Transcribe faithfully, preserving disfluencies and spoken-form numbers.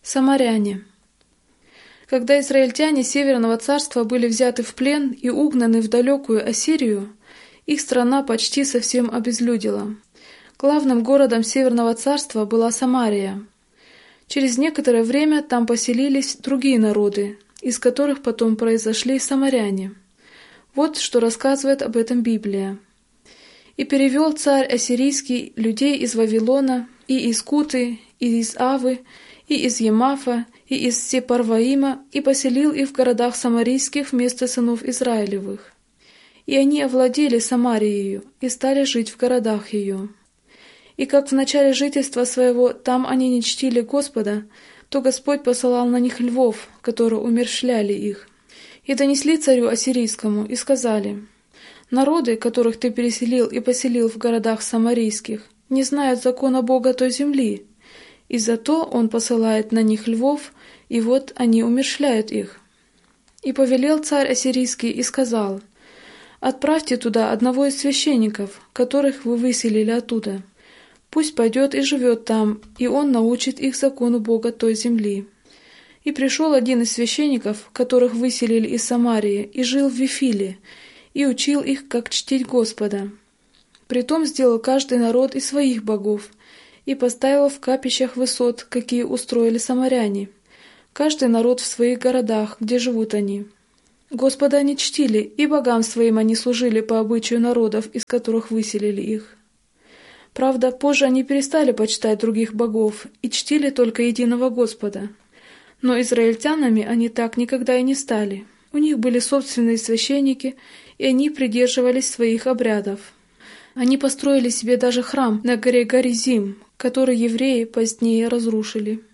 Самаряне. Когда израильтяне Северного царства были взяты в плен и угнаны в далекую Ассирию, их страна почти совсем обезлюдила. Главным городом Северного царства была Самария. Через некоторое время там поселились другие народы, из которых потом произошли самаряне. Вот что рассказывает об этом Библия. «И перевел царь ассирийский людей из Вавилона, и из Куты, и из Авы, и из Емафа, и из Сепарваима, и поселил их в городах самарийских вместо сынов Израилевых. И они овладели Самарией и стали жить в городах ее. И как в начале жительства своего там они не чтили Господа, то Господь посылал на них львов, которые умерщвляли их. И донесли царю ассирийскому, и сказали: народы, которых ты переселил и поселил в городах самарийских, не знают закона Бога той земли, и зато он посылает на них львов, и вот они умерщвляют их. И повелел царь ассирийский и сказал: отправьте туда одного из священников, которых вы выселили оттуда. Пусть пойдет и живет там, и он научит их закону Бога той земли. И пришел один из священников, которых выселили из Самарии, и жил в Вифиле, и учил их, как чтить Господа. Притом сделал каждый народ из своих богов, и поставил в капищах высот, какие устроили самаряне, каждый народ в своих городах, где живут они. Господа они чтили, и богам своим они служили по обычаю народов, из которых выселили их. Правда, позже они перестали почитать других богов и чтили только единого Господа. Но израильтянами они так никогда и не стали. У них были собственные священники, и они придерживались своих обрядов. Они построили себе даже храм на горе Горизим, который евреи позднее разрушили.